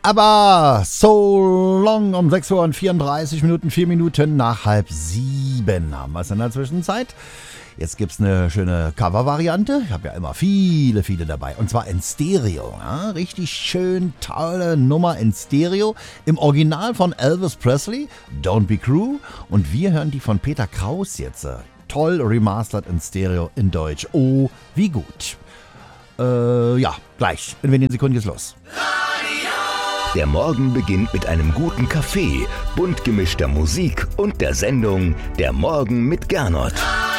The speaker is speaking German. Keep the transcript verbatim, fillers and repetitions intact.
Aber so long um sechs Uhr und vierunddreißig Minuten, vier Minuten nach halb sieben haben wir es in der Zwischenzeit. Jetzt gibt's eine schöne Cover-Variante. Ich habe ja immer viele, viele dabei. Und zwar in Stereo. Ja? Richtig schön, tolle Nummer in Stereo. Im Original von Elvis Presley, Don't Be Cruel. Und wir hören die von Peter Kraus jetzt. Toll remastered in Stereo in Deutsch. Oh, wie gut. Äh, ja, gleich. In wenigen Sekunden geht's los. Der Morgen beginnt mit einem guten Kaffee, bunt gemischter Musik und der Sendung Der Morgen mit Gernot.